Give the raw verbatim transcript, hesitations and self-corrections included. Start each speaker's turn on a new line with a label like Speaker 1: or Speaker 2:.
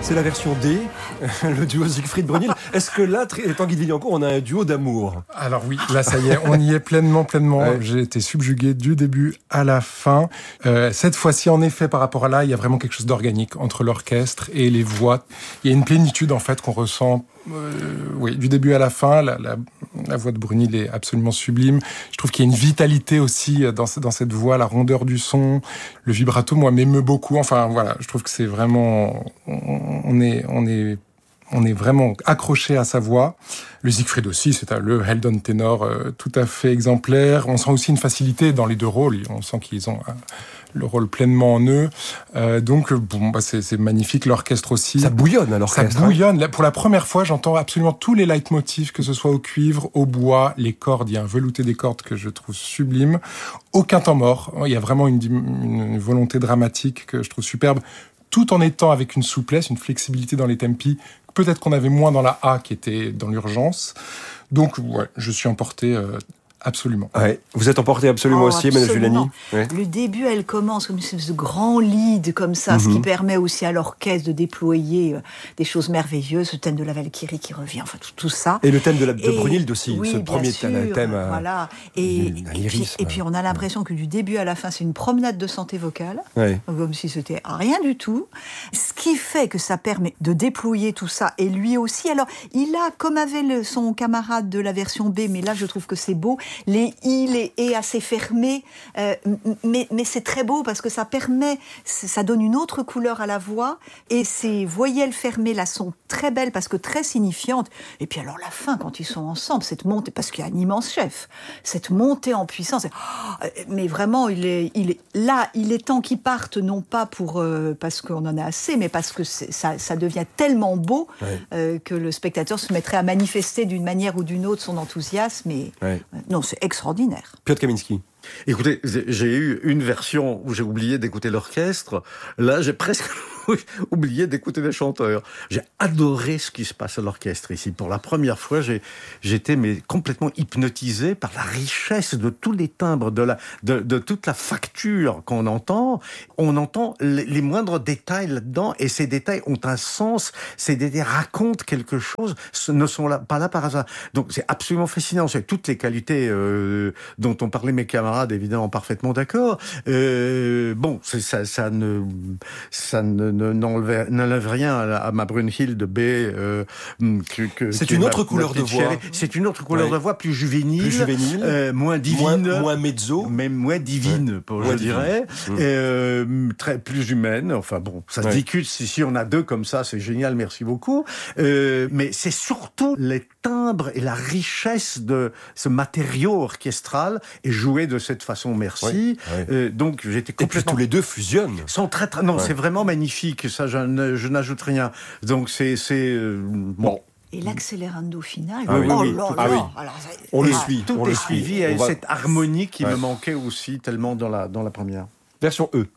Speaker 1: C'est la version D, le duo Siegfried-Brunil. Est-ce que là, Tanguy de Villancourt, on a un duo d'amour ?
Speaker 2: Alors oui, là ça y est, on y est pleinement, pleinement. Ouais. J'ai été subjugué du début à la fin. Euh, cette fois-ci, en effet, par rapport à là, il y a vraiment quelque chose d'organique entre l'orchestre et les voix. Il y a une plénitude en fait qu'on ressent. Euh, oui, du début à la fin, la, la, la voix de Brunil est absolument sublime. Je trouve qu'il y a une vitalité aussi dans, dans cette voix, la rondeur du son, le vibrato, moi, m'émeut beaucoup. Enfin, voilà, je trouve que c'est vraiment, on, on est, on est, on est vraiment accroché à sa voix. Le Siegfried aussi, c'est un, le Heldon ténor euh, tout à fait exemplaire. On sent aussi une facilité dans les deux rôles. On sent qu'ils ont euh, le rôle pleinement en eux. Euh, donc, bon, bah, c'est, c'est magnifique. L'orchestre aussi.
Speaker 1: Ça bouillonne à l'orchestre.
Speaker 2: Ça bouillonne. Hein. Pour la première fois, j'entends absolument tous les leitmotifs, que ce soit au cuivre, au bois, les cordes. Il y a un velouté des cordes que je trouve sublime. Aucun temps mort. Il y a vraiment une, une volonté dramatique que je trouve superbe, tout en étant avec une souplesse, une flexibilité dans les tempi. Peut-être qu'on avait moins dans la A qui était dans l'urgence. Donc, ouais, je suis emporté euh, absolument.
Speaker 1: Ouais. Vous êtes emporté absolument
Speaker 3: oh,
Speaker 1: aussi, Emmanuelle Giuliani.
Speaker 3: Ouais. Le début, elle commence comme ce grand lead, comme ça, mm-hmm. ce qui permet aussi à l'orchestre de déployer euh, des choses merveilleuses. Le thème de la Valkyrie qui revient, enfin tout, tout ça.
Speaker 1: Et le thème de, la, de Brunhilde aussi,
Speaker 3: oui,
Speaker 1: ce premier
Speaker 3: sûr,
Speaker 1: thème. Euh,
Speaker 3: voilà. Et, et, puis, et puis on a l'impression que du début à la fin, c'est une promenade de santé vocale, ouais. comme si c'était rien du tout. Ce qui fait que ça permet de déployer tout ça. Et lui aussi, alors, il a, comme avait le, son camarade de la version B, mais là je trouve que c'est beau, les i, les et assez fermés, euh, mais, mais c'est très beau parce que ça permet, ça donne une autre couleur à la voix, et ces voyelles fermées là sont très belles parce que très signifiantes. Et puis alors la fin, quand ils sont ensemble, cette montée, parce qu'il y a un immense chef, cette montée en puissance, mais vraiment, il est, il est, là, il est temps qu'ils partent, non pas pour, euh, parce qu'on en a assez, mais parce que c'est, ça, ça devient tellement beau ouais. euh, que le spectateur se mettrait à manifester d'une manière ou d'une autre son enthousiasme. Et, ouais. euh, non, c'est extraordinaire.
Speaker 1: Piotr Kaminski.
Speaker 4: Écoutez, j'ai eu une version où j'ai oublié d'écouter l'orchestre. Là, j'ai presque oublié d'écouter les chanteurs. J'ai adoré ce qui se passe à l'orchestre ici. Pour la première fois, j'ai, j'étais mais complètement hypnotisé par la richesse de tous les timbres, de, la, de, de toute la facture qu'on entend. On entend les, les moindres détails là-dedans, et ces détails ont un sens. Ces détails racontent quelque chose, ne sont là, pas là par hasard. Donc c'est absolument fascinant. C'est toutes les qualités euh, dont ont parlé mes camarades, évidemment parfaitement d'accord. Euh, bon, c'est, ça, ça ne, ça ne, ne n'enlève, n'enlève rien à, à ma Brunhilde B. Euh, que, que,
Speaker 1: c'est une autre couleur de voix.
Speaker 4: Chérie. C'est une autre couleur ouais. de voix, plus juvénile,
Speaker 1: plus juvénile,
Speaker 4: euh, moins divine,
Speaker 1: moins, moins mezzo,
Speaker 4: même moins divine, ouais. pour, moins je divine. dirais, mmh. et, euh, très plus humaine. Enfin bon, ça se ouais. discute. Si, si on a deux comme ça, c'est génial. Merci beaucoup. Euh, mais c'est surtout les timbres et la richesse de ce matériau orchestral et joué de cette façon, merci. Oui, oui. Euh, donc j'étais complètement.
Speaker 1: Et puis tous les deux fusionnent.
Speaker 4: Sont très, très... Non, ouais. c'est vraiment magnifique. Ça, je, ne, je n'ajoute rien. Donc c'est, c'est euh, bon.
Speaker 3: Et l'accélérando final,
Speaker 1: ah oui,
Speaker 3: oh
Speaker 1: oui,
Speaker 3: là
Speaker 1: ah
Speaker 3: là,
Speaker 1: oui.
Speaker 3: alors, ça,
Speaker 1: on le suit.
Speaker 4: Tout
Speaker 1: on
Speaker 4: est
Speaker 1: le
Speaker 4: suivi.
Speaker 1: suit.
Speaker 4: Et
Speaker 1: va...
Speaker 4: cette harmonie qui
Speaker 1: ouais.
Speaker 4: me manquait aussi tellement dans la dans la première.
Speaker 1: Version E.